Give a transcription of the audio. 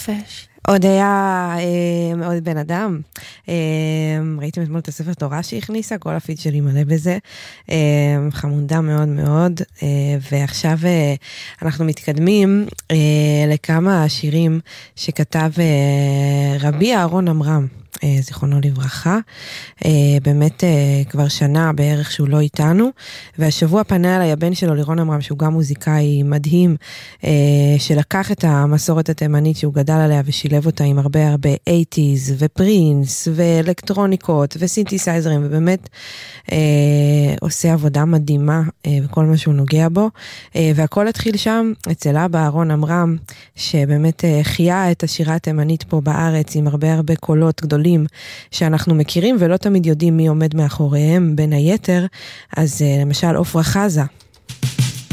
חופש. עוד היה עוד בן אדם, ראיתם אתמול את הספר תורה שהכניסה, כל הפיד שלי מלא בזה, חמודה מאוד מאוד, ועכשיו אנחנו מתקדמים לכמה שירים שכתב רבי אהרון עמרם, זיכרונו לברכה, באמת כבר שנה בערך שהוא לא איתנו, והשבוע פנה אליי הבן שלו לירון עמרם, שהוא גם מוזיקאי מדהים, שלקח את המסורת התימנית שהוא גדל עליה ושילב אותה עם הרבה 80s ופרינס ואלקטרוניקות וסינתסייזרים, ובאמת עושה עבודה מדהימה בכל מה שהוא נוגע בו, והכל התחיל שם אצל אבא אהרון עמרם, שבאמת חיה את השירה התימנית פה בארץ עם הרבה קולות גדולים שאנחנו מכירים ולא תמיד יודעים מי עומד מאחוריהם בין היתר. אז למשל עופרה חזה